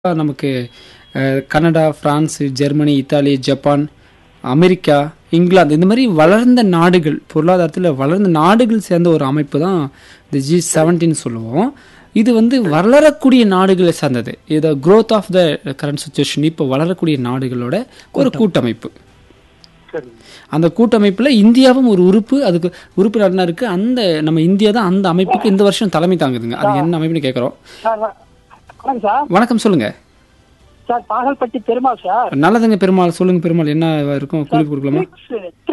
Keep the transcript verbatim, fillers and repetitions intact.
நமக்கு அஹ், Canada, France, Germany, Italy, Japan, America, England இந்த மாதிரி வளர்ந்த நாடுகள், பொருளாதாரத்தில் வளர்ந்த நாடுகள் சேர்ந்த ஒரு அமைப்பு தான் இந்த ஜி செவன்டீன் சொல்லுவோம். இது வந்து வளரக்கூடிய நாடுகளை சார்ந்தது. இது growth of the current situation, இப்போ வளரக்கூடிய நாடுகளோட ஒரு கூட்டமைப்பு. சரி. அந்த கூட்டமைப்பில் இந்தியாவும் ஒரு உறுப்பு, அதுக்கு உறுப்பு நாடுனா இருக்கு. அந்த நம்ம இந்தியா தான் அந்த அமைப்புக்கு இந்த வருஷம் தலைமை தாங்குதுங்க. அது என்ன அமைப்புன்னு கேட்குறோம். சார் வ- வணக்கம் சார். வணக்கம், சொல்லுங்க. Sir Bagalpatti Perumal sir. நல்லதுங்க பெருமாள், சொல்லுங்க பெருமாள், என்ன இருக்கும், குறிப்பு கொடுக்கலாமா? பிரிக்ஸ்